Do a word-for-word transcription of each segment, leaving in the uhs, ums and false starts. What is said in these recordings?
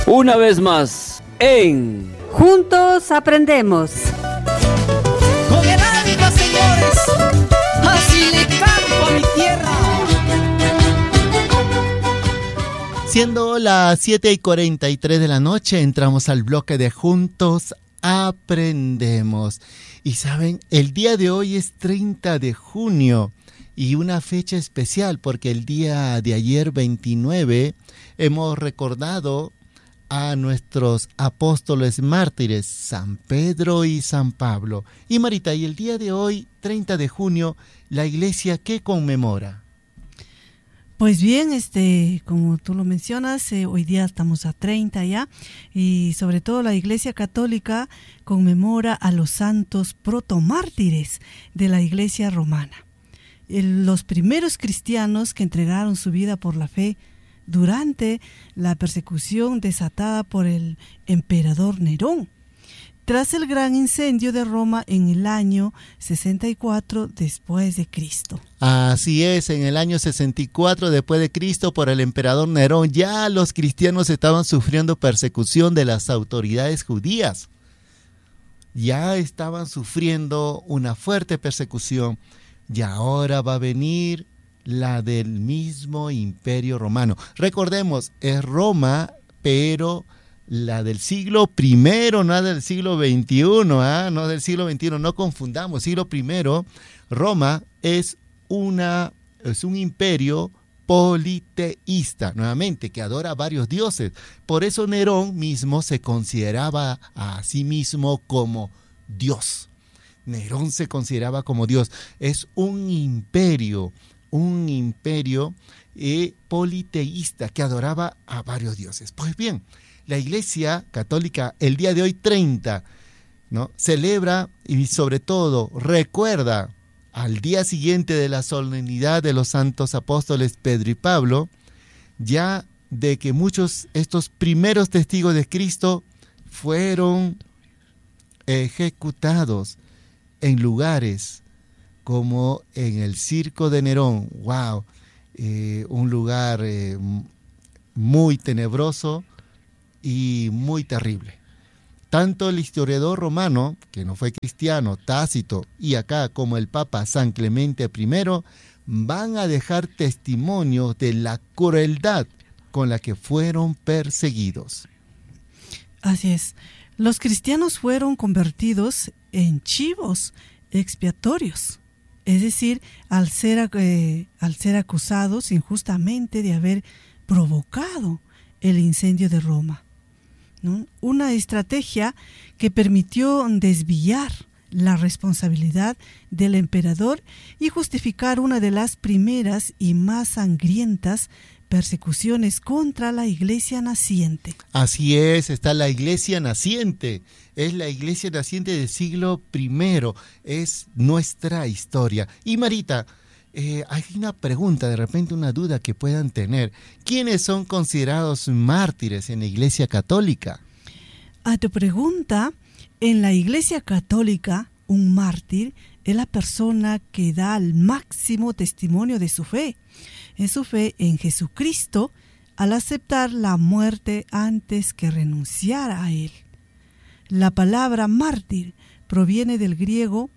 Una vez más, en Juntos Aprendemos. Con el alma, señores, así le canto a mi tierra. Siendo las siete y cuarenta y tres de la noche, entramos al bloque de Juntos Aprendemos. Y saben, el día de hoy es treinta de junio y una fecha especial porque el día de ayer, veintinueve, hemos recordado a nuestros apóstoles mártires, San Pedro y San Pablo. Y Marita, y el día de hoy, treinta de junio, la iglesia, ¿qué conmemora? Pues bien, este, como tú lo mencionas, eh, hoy día estamos a treinta ya, y sobre todo la Iglesia Católica conmemora a los santos protomártires de la Iglesia Romana. El, los primeros cristianos que entregaron su vida por la fe durante la persecución desatada por el emperador Nerón, tras el gran incendio de Roma en el año sesenta y cuatro después de Cristo. Así es, en el año sesenta y cuatro después de Cristo por el emperador Nerón, ya los cristianos estaban sufriendo persecución de las autoridades judías. Ya estaban sufriendo una fuerte persecución y ahora va a venir la del mismo imperio romano. Recordemos, es Roma, pero la del siglo primero, no del siglo veintiuno, ¿eh? no del siglo veintiuno, no confundamos. Siglo primero, Roma es, una, es un imperio politeísta, nuevamente, que adora a varios dioses. Por eso Nerón mismo se consideraba a sí mismo como Dios. Nerón se consideraba como Dios. Es un imperio, un imperio eh, politeísta que adoraba a varios dioses. Pues bien, la Iglesia Católica el día de hoy treinta, ¿no?, celebra y sobre todo recuerda al día siguiente de la solemnidad de los santos apóstoles Pedro y Pablo, ya de que muchos estos primeros testigos de Cristo fueron ejecutados en lugares como en el circo de Nerón. ¡Wow! Eh, un lugar eh, muy tenebroso y muy terrible. Tanto el historiador romano, que no fue cristiano, Tácito, y acá como el Papa San Clemente primero, van a dejar testimonio de la crueldad con la que fueron perseguidos. Así es. Los cristianos fueron convertidos en chivos expiatorios, es decir, al ser, eh, al ser acusados injustamente de haber provocado el incendio de Roma, ¿no? Una estrategia que permitió desviar la responsabilidad del emperador y justificar una de las primeras y más sangrientas persecuciones contra la iglesia naciente. Así es, está la iglesia naciente, es la iglesia naciente del siglo primero, es nuestra historia. Y Marita, eh, hay una pregunta, de repente una duda que puedan tener. ¿Quiénes son considerados mártires en la Iglesia Católica? A tu pregunta, en la Iglesia Católica, un mártir es la persona que da al máximo testimonio de su fe, en su fe en Jesucristo, al aceptar la muerte antes que renunciar a él. La palabra mártir proviene del griego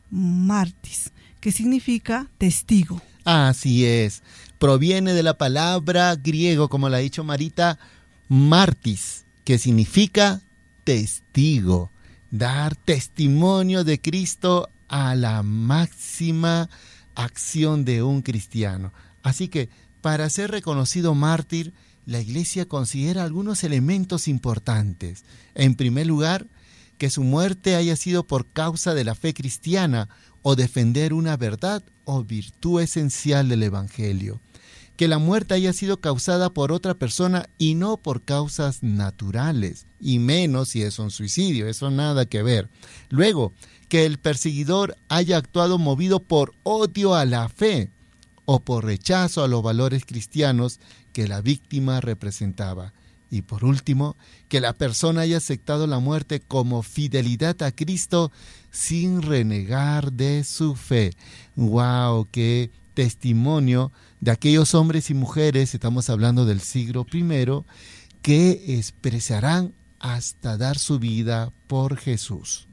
martis, que significa testigo. Así es, proviene de la palabra griego, como la ha dicho Marita, martis, que significa testigo, dar testimonio de Cristo a la máxima acción de un cristiano. Así que, para ser reconocido mártir, la Iglesia considera algunos elementos importantes. En primer lugar, que su muerte haya sido por causa de la fe cristiana o defender una verdad o virtud esencial del Evangelio. Que la muerte haya sido causada por otra persona y no por causas naturales, y menos si es un suicidio, eso nada que ver. Luego, que el perseguidor haya actuado movido por odio a la fe o por rechazo a los valores cristianos que la víctima representaba. Y por último, que la persona haya aceptado la muerte como fidelidad a Cristo sin renegar de su fe. ¡Wow! ¡Qué testimonio de aquellos hombres y mujeres! Estamos hablando del siglo primero, que expresarán hasta dar su vida por Jesús.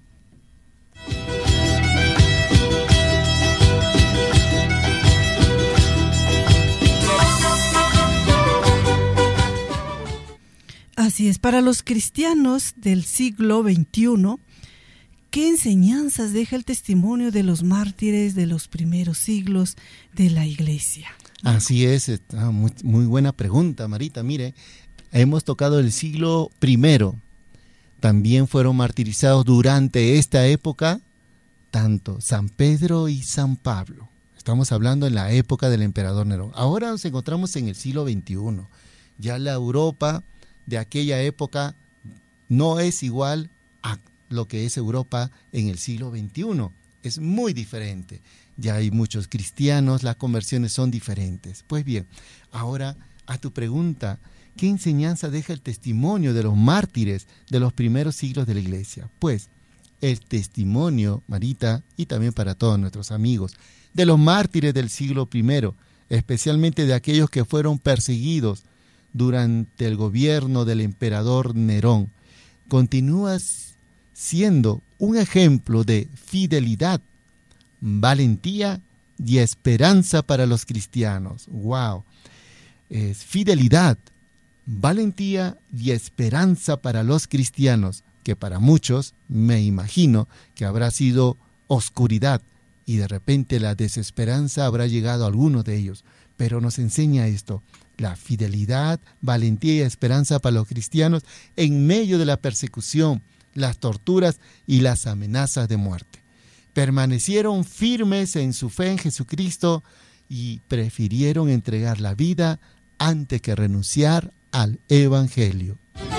Así es, para los cristianos del siglo veintiuno, ¿qué enseñanzas deja el testimonio de los mártires de los primeros siglos de la Iglesia? Así es, está muy, muy buena pregunta, Marita. Mire, hemos tocado el siglo primero. También fueron martirizados durante esta época tanto San Pedro y San Pablo. Estamos hablando en la época del emperador Nerón. Ahora nos encontramos en el siglo veintiuno. Ya la Europa de aquella época no es igual a lo que es Europa en el siglo veintiuno. Es muy diferente. Ya hay muchos cristianos, las conversiones son diferentes. Pues bien, ahora a tu pregunta, ¿qué enseñanza deja el testimonio de los mártires de los primeros siglos de la Iglesia? Pues el testimonio, Marita, y también para todos nuestros amigos, de los mártires del siglo primero, especialmente de aquellos que fueron perseguidos durante el gobierno del emperador Nerón, continúa siendo un ejemplo de fidelidad, valentía y esperanza para los cristianos. ¡Wow! Es fidelidad, valentía y esperanza para los cristianos, que para muchos, me imagino, que habrá sido oscuridad y de repente la desesperanza habrá llegado a algunos de ellos. Pero nos enseña esto, la fidelidad, valentía y esperanza para los cristianos en medio de la persecución, las torturas y las amenazas de muerte. Permanecieron firmes en su fe en Jesucristo y prefirieron entregar la vida antes que renunciar al Evangelio.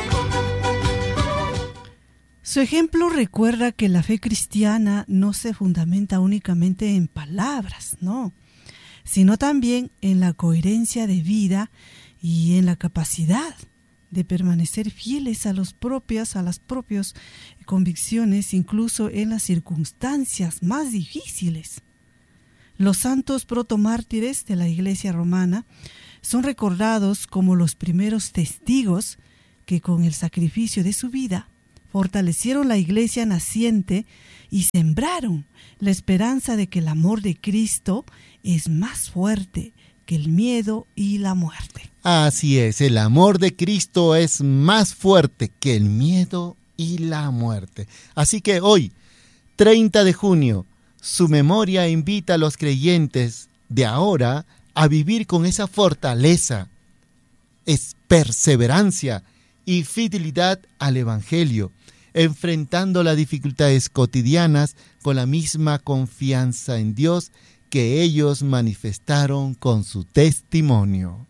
Su ejemplo recuerda que la fe cristiana no se fundamenta únicamente en palabras, no, sino también en la coherencia de vida y en la capacidad de permanecer fieles a los propios, a las propias convicciones, incluso en las circunstancias más difíciles. Los santos protomártires de la Iglesia romana son recordados como los primeros testigos que con el sacrificio de su vida fortalecieron la Iglesia naciente y sembraron la esperanza de que el amor de Cristo es más fuerte que el miedo y la muerte. Así es, el amor de Cristo es más fuerte que el miedo y la muerte. Así que hoy, treinta de junio, su memoria invita a los creyentes de ahora a vivir con esa fortaleza, es perseverancia y fidelidad al Evangelio, enfrentando las dificultades cotidianas con la misma confianza en Dios que ellos manifestaron con su testimonio.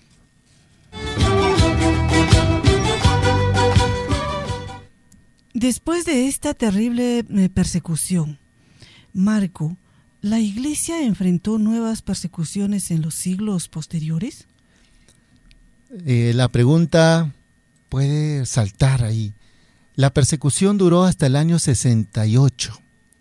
Después de esta terrible persecución, Marco, ¿la Iglesia enfrentó nuevas persecuciones en los siglos posteriores? Eh, la pregunta puede saltar ahí. La persecución duró hasta el año sesenta y ocho,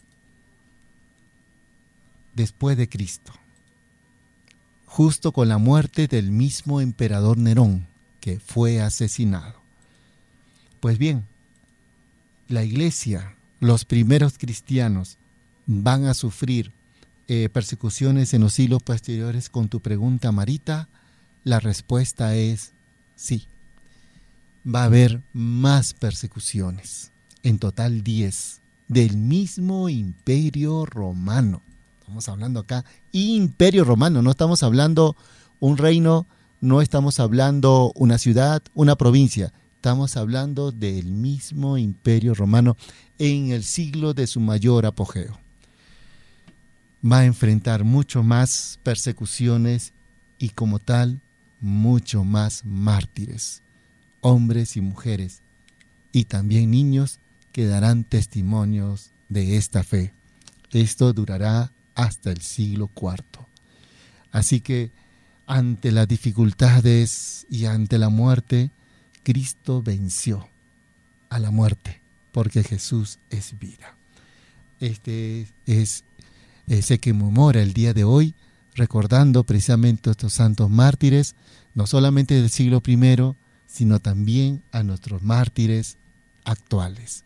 después de Cristo, justo con la muerte del mismo emperador Nerón, que fue asesinado. Pues bien, la Iglesia, los primeros cristianos, van a sufrir eh, persecuciones en los siglos posteriores. Con tu pregunta, Marita, la respuesta es sí. Va a haber más persecuciones, en total diez, del mismo Imperio Romano. Estamos hablando acá, Imperio Romano, no estamos hablando un reino, no estamos hablando una ciudad, una provincia. Estamos hablando del mismo Imperio Romano en el siglo de su mayor apogeo. Va a enfrentar mucho más persecuciones y como tal, mucho más mártires, hombres y mujeres, y también niños que darán testimonios de esta fe. Esto durará hasta el siglo cuarto. Así que ante las dificultades y ante la muerte, Cristo venció a la muerte, porque Jesús es vida. Este es ese que conmemora el día de hoy, recordando precisamente estos santos mártires, no solamente del siglo primero, sino también a nuestros mártires actuales.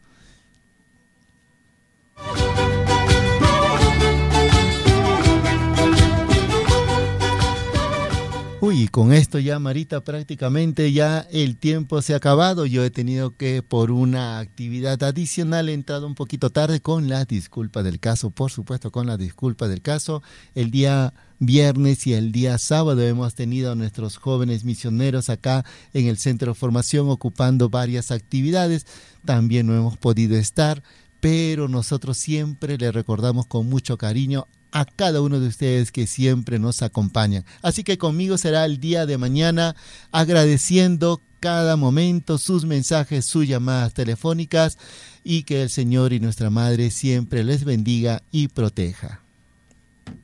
Uy, con esto ya, Marita, prácticamente ya el tiempo se ha acabado. Yo he tenido que, por una actividad adicional, he entrado un poquito tarde, con la disculpa del caso, por supuesto, con la disculpa del caso. El día viernes y el día sábado hemos tenido a nuestros jóvenes misioneros acá en el Centro de Formación ocupando varias actividades. También no hemos podido estar, pero nosotros siempre le recordamos con mucho cariño a cada uno de ustedes que siempre nos acompañan. Así que conmigo será el día de mañana, agradeciendo cada momento sus mensajes, sus llamadas telefónicas, y que el Señor y nuestra Madre siempre les bendiga y proteja.